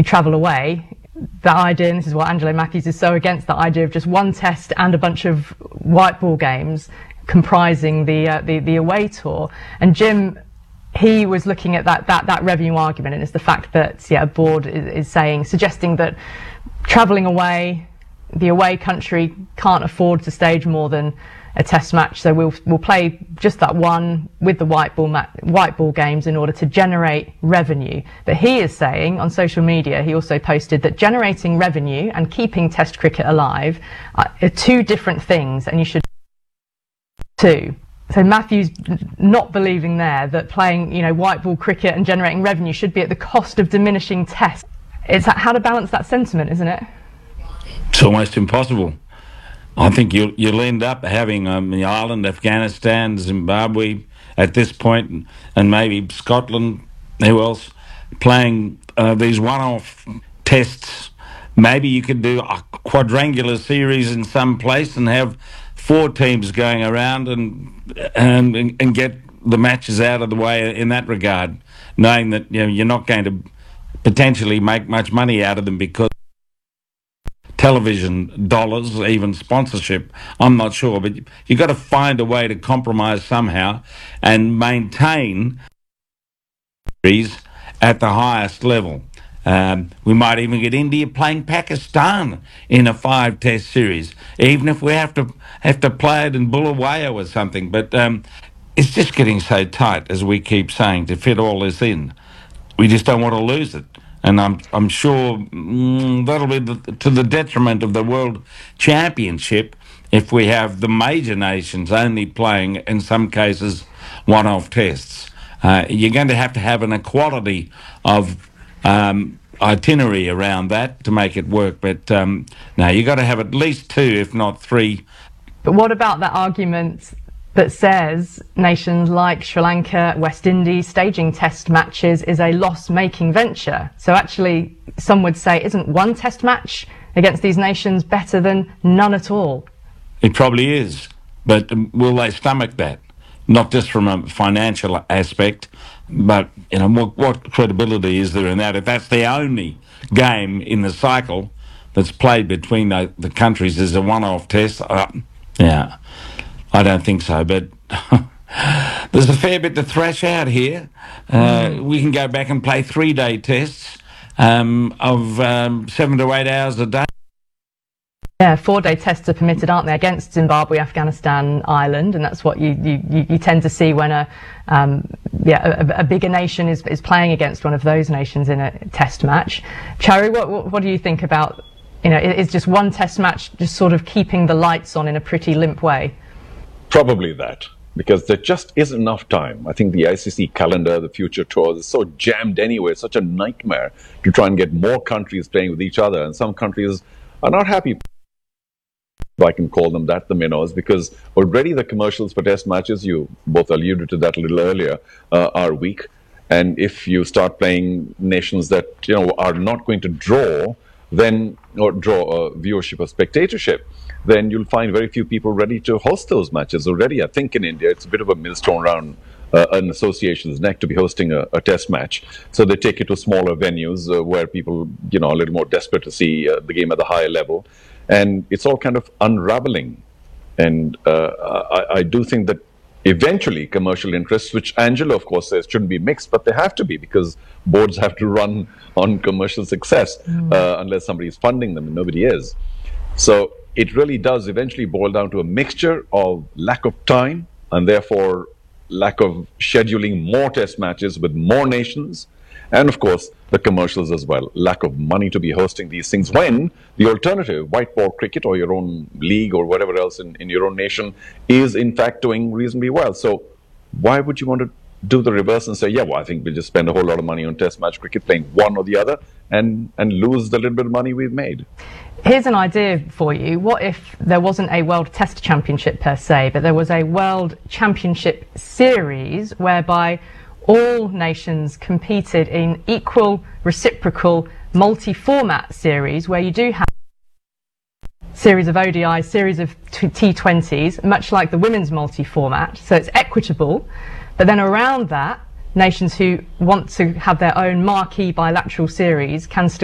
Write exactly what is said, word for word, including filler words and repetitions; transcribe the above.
travel away, the idea, and this is what Angelo Matthews is so against, the idea of just one test and a bunch of white ball games comprising the uh, the, the away tour. And Jim, he was looking at that that, that revenue argument, and it's the fact that yeah, a board is, is saying, suggesting that travelling away, the away country can't afford to stage more than a test match, so we'll we'll play just that one with the white ball ma white ball games in order to generate revenue. But he is saying on social media, he also posted that generating revenue and keeping Test cricket alive are two different things, and you should two. So Matthews not believing there that playing, you know, white ball cricket and generating revenue should be at the cost of diminishing Tests. It's how to balance that sentiment, isn't it? It's almost impossible. I think you'll, you'll end up having um, the Ireland, Afghanistan, Zimbabwe at this point, and maybe Scotland, who else, playing uh, these one-off tests. Maybe you could do a quadrangular series in some place and have four teams going around and and and get the matches out of the way in that regard, knowing that, you know, you're not going to potentially make much money out of them because television dollars, even sponsorship, I'm not sure, but you've got to find a way to compromise somehow and maintain series at the highest level. Um, we might even get India playing Pakistan in a five-test series, even if we have to have to play it in Bulawayo or something. But um, it's just getting so tight, as we keep saying, to fit all this in. We just don't want to lose it. And I'm I'm sure mm, that'll be the, to the detriment of the World Championship if we have the major nations only playing, in some cases, one-off tests. Uh, you're going to have to have an equality of um, itinerary around that to make it work. But um, no, you've got to have at least two, if not three. But what about that argument that says nations like Sri Lanka, West Indies, staging test matches is a loss-making venture? So actually, some would say, isn't one test match against these nations better than none at all? It probably is, but will they stomach that? Not just from a financial aspect, but, you know, what, what credibility is there in that? If that's the only game in the cycle that's played between the, the countries as a one-off test, uh, yeah, I don't think so, but there's a fair bit to thrash out here. Uh, mm. We can go back and play three-day tests um, of um, seven to eight hours a day. Yeah, four-day tests are permitted, aren't they, against Zimbabwe, Afghanistan, Ireland, and that's what you, you, you tend to see when a um, yeah a, a bigger nation is, is playing against one of those nations in a test match. Charu, what, what, what do you think about, you know, is just one test match just sort of keeping the lights on in a pretty limp way? Probably that, because there just isn't enough time. I think the I C C calendar, the future tours, is so jammed anyway. It's such a nightmare to try and get more countries playing with each other, and some countries are not happy, if I can call them that, the minnows, because already the commercials for test matches, you both alluded to that a little earlier, uh, are weak. And if you start playing nations that, you know, are not going to draw, then, or draw a viewership or spectatorship, then you'll find very few people ready to host those matches already. I think in India, it's a bit of a millstone around uh, an association's neck to be hosting a, a test match. So they take it to smaller venues uh, where people, you know, are a little more desperate to see uh, the game at the higher level. And it's all kind of unraveling. And uh, I, I do think that eventually commercial interests, which Angelo, of course, says shouldn't be mixed, but they have to be, because boards have to run on commercial success mm. uh, unless somebody is funding them, and nobody is. So it really does eventually boil down to a mixture of lack of time and therefore lack of scheduling more test matches with more nations, and of course the commercials as well. Lack of money to be hosting these things when the alternative, white ball cricket or your own league or whatever else in, in your own nation, is in fact doing reasonably well. So why would you want to do the reverse and say, yeah, well, I think we'll just spend a whole lot of money on test match cricket, playing one or the other, and, and lose the little bit of money we've made? Here's an idea for you. What if there wasn't a World Test Championship per se, but there was a World Championship Series whereby all nations competed in equal, reciprocal, multi-format series, where you do have series of O D Is, series of T twenties, much like the women's multi-format, so it's equitable. But then around that, nations who want to have their own marquee bilateral series can still